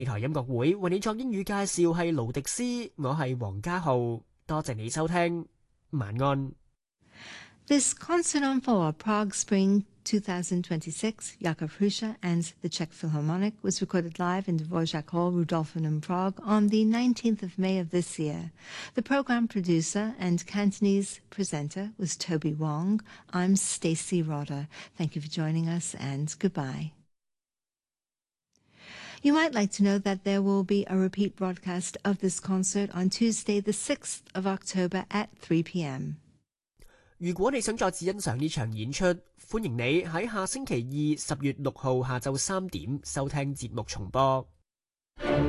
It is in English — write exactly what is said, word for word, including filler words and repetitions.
台音樂會為你作英語介紹係盧迪斯，我係黃家浩，多謝你收聽，晚安。 This concert on for Prague Spring twenty twenty-six, Jakub Hrusa and the Czech Philharmonic was recorded live in Dvorak Hall, Rudolfin in Prague on the nineteenth of May of this year. The program producer and Cantonese presenter was Toby Wong. I'm Stacey Rodder. Thank you for joining us and goodbye. You might like to know that there will be a repeat broadcast of this concert on Tuesday the sixth of October at three p.m. 如果你想再次欣賞呢場演出，歡迎你喺下星期二十月六號下晝三點收聽節目重播。